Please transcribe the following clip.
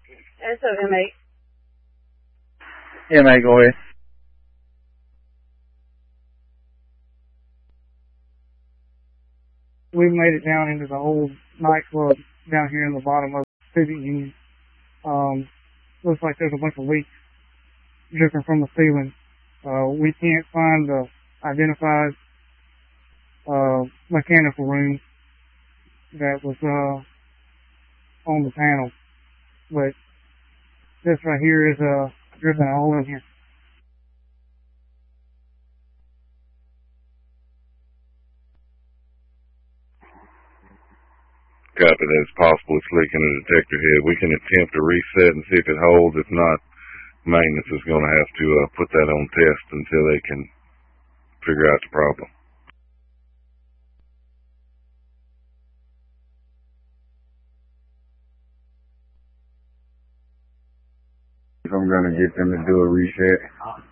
SOM8. MA, go ahead. We made it down into the old nightclub down here in the bottom of Civic Union. Looks like there's a bunch of leaks dripping from the ceiling. We can't find the identified mechanical room that was on the panel, but this right here is dripping all in here. Copy that. It's possible it's leaking a detector head. We can attempt to reset and see if it holds. If not, maintenance is going to have to put that on test until they can figure out the problem. I'm going to get them to do a reset.